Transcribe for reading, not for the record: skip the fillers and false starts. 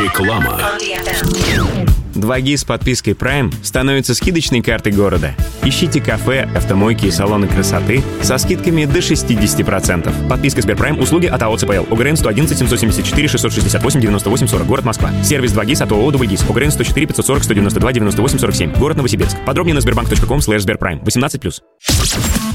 Реклама. 2GIS с подпиской Prime становится скидочной картой города. Ищите кафе, автомойки и салоны красоты со скидками до 60%. Подписка Сберпрайм. Услуги от АО ЦПЛ. ОГРН 111 774 668 98 40. Город Москва. Сервис 2GIS от ООО «Дубльгиз». ОГРН 104 540 192 98 47. Город Новосибирск. Подробнее на sberbank.com/сберпрайм. 18+.